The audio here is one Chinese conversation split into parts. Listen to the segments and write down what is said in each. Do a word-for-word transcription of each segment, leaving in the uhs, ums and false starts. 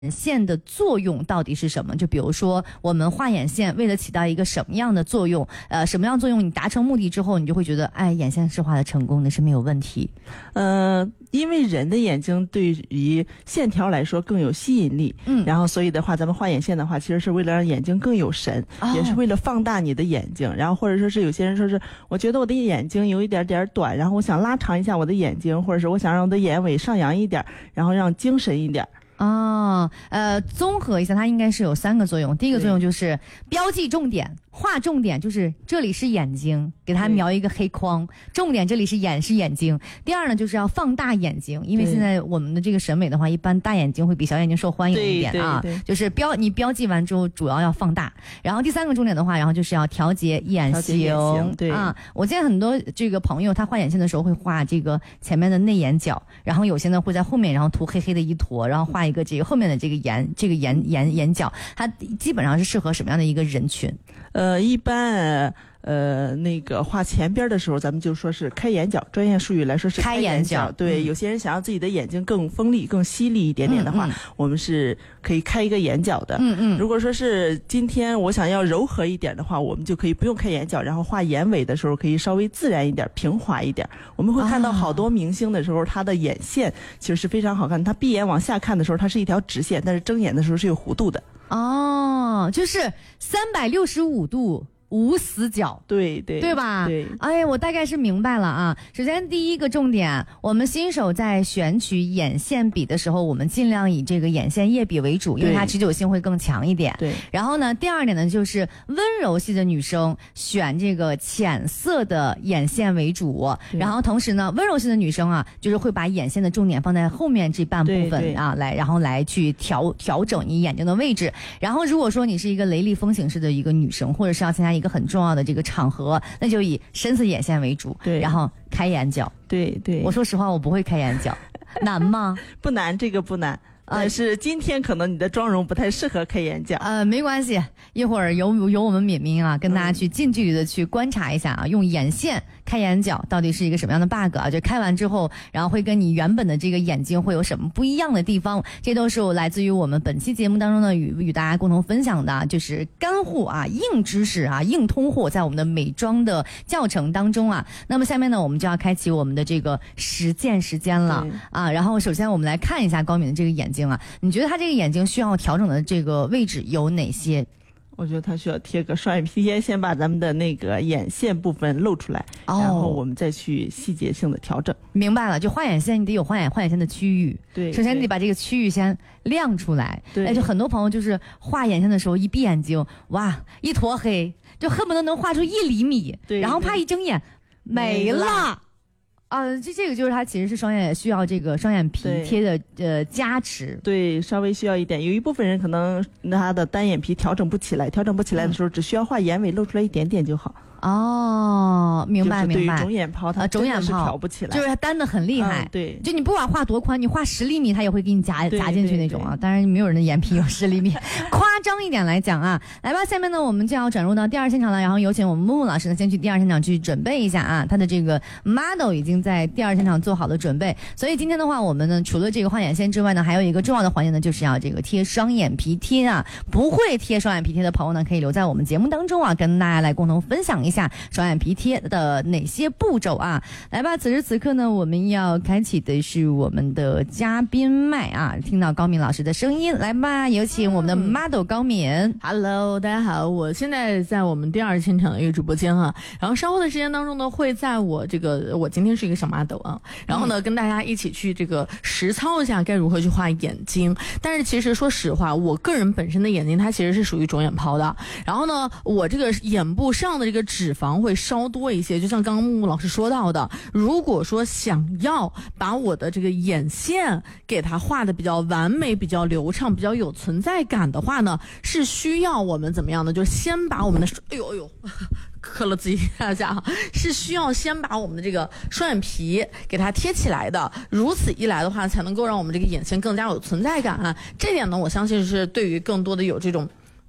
线的作用到底是什么？就比如说我们画眼线为了起到一个什么样的作用，呃，什么样作用你达成目的之后，你就会觉得哎，眼线是画的成功的，是没有问题。 呃，因为人的眼睛对于线条来说更有吸引力，嗯，然后所以的话咱们画眼线的话其实是为了让眼睛更有神，哦，也是为了放大你的眼睛，然后或者说是有些人说是我觉得我的眼睛有一点点短，然后我想拉长一下我的眼睛，或者是我想让我的眼尾上扬一点，然后让精神一点。 哦，呃，综合一下，它应该是有三个作用。第一个作用就是标记重点，画重点，就是这里是眼睛，给它描一个黑框，重点这里是眼是眼睛。第二呢，就是要放大眼睛，因为现在我们的这个审美的话，一般大眼睛会比小眼睛受欢迎一点啊。 对对对， 就是标你标记完之后，主要要放大。然后第三个重点的话，然后就是要调节眼型。 眼型对啊，我见很多这个朋友，他画眼线的时候会画这个前面的内眼角，然后有些呢会在后面，然后涂黑黑的一坨，然后画一个这个后面的这个眼这个眼眼眼角，它基本上是适合什么样的一个人群？ 呃，一般呃那个画前边的时候，咱们就说是开眼角，专业术语来说是开眼角。 开眼角对， 嗯， 有些人想让自己的眼睛更锋利、更犀利一点点的话，嗯嗯，我们是可以开一个眼角的。嗯嗯。如果说是今天我想要柔和一点的话，我们就可以不用开眼角，然后画眼尾的时候可以稍微自然一点、平滑一点。我们会看到好多明星的时候，他的眼线其实是非常好看。他闭眼往下看的时候，它是一条直线，但是睁眼的时候是有弧度的。 哦，就是三百六十五度。无死角， 对对对吧？ 对， 哎，我大概是明白了啊。首先第一个重点，我们新手在选取眼线笔的时候，我们尽量以这个眼线液笔为主，因为它持久性会更强一点。 对。 然后呢，第二点呢，就是温柔系的女生选这个浅色的眼线为主，然后同时呢，温柔系的女生啊，就是会把眼线的重点放在后面这半部分对对啊，来然后来去调调整你眼睛的位置。然后如果说你是一个雷厉风行式的一个女生，或者是要参加一个很重要的这个场合，那就以深色眼线为主， 对， 然后开眼角。 对对， 我说实话，我不会开眼角，难吗？ 不难，这个不难。但是今天可能你的妆容不太适合开眼角。 呃，没关系，一会儿由由我们敏敏啊，跟大家去近距离的去观察一下啊，嗯，用眼线开眼角到底是一个什么样的 bug 啊？就开完之后，然后会跟你原本的这个眼睛会有什么不一样的地方？这都是我来自于我们本期节目当中呢，与与大家共同分享的，就是干货啊、硬知识啊、硬通货，在我们的美妆的教程当中啊。那么下面呢，我们就要开启我们的这个实践时间了啊。然后首先我们来看一下高敏的这个眼睛啊，你觉得他这个眼睛需要调整的这个位置有哪些？ 我觉得他需要贴个双眼皮贴，先把咱们的那个眼线部分露出来，哦，然后我们再去细节性的调整。 明白了，就画眼线你得有画眼画眼线的区域， 对， 首先你得把这个区域先亮出来。 对， 哎，就很多朋友就是画眼线的时候一闭眼睛，哇，一坨黑，就恨不得能画出一厘米，对，然后啪一睁眼没了。啊，这这个就是它其实是双眼需要这个双眼皮贴的呃加持， 对，稍微需要一点。有一部分人可能他的单眼皮调整不起来，调整不起来的时候，嗯，只需要画眼尾露出来一点点就好。 哦，明白明白。 对于肿眼泡，它肿眼泡是调不起来， 就是它单的很厉害。 嗯，对， 就你不管画多宽，你画十厘米，它也会给你夹夹进去那种啊。当然，没有人的眼皮有十厘米。夸张一点来讲啊，来吧，下面呢，我们就要转入到第二现场了。然后有请我们木木老师呢，先去第二现场去准备一下啊。他的这个 model 已经在第二现场做好了准备。所以今天的话，我们呢，除了这个画眼线之外呢，还有一个重要的环节呢，就是要这个贴双眼皮贴啊。不会贴双眼皮贴的朋友呢，可以留在我们节目当中啊，跟大家来共同分享一下双眼皮贴的哪些步骤啊。来吧，此时此刻呢，我们要开启的是我们的嘉宾麦啊，听到高敏老师的声音，来吧，有请我们的 model 高敏。 Hello， 大家好，我现在在我们第二现场的一个直播间哈，然后稍后的时间当中呢，会在我这个我今天是一个小 model 啊，然后呢、嗯、跟大家一起去这个实操一下该如何去画眼睛。但是其实说实话，我个人本身的眼睛它其实是属于肿眼泡的，然后呢，我这个眼部上的这个脂肪会稍多一些，就像刚刚木木老师说到的，如果说想要把我的这个眼线给它画的比较完美、比较流畅、比较有存在感的话呢，是需要我们怎么样呢？就是先把我们的哎呦哎呦磕了自己一下哈，是需要先把我们的这个双眼皮给它贴起来的。如此一来的话，才能够让我们这个眼线更加有存在感啊。这点呢，我相信是对于更多的有这种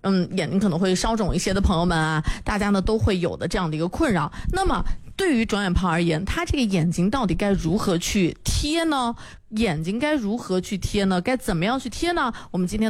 嗯眼睛可能会稍肿一些的朋友们啊，大家呢都会有的这样的一个困扰。那么对于肿眼泡而言，它这个眼睛到底该如何去贴呢？眼睛该如何去贴呢？该怎么样去贴呢？我们今天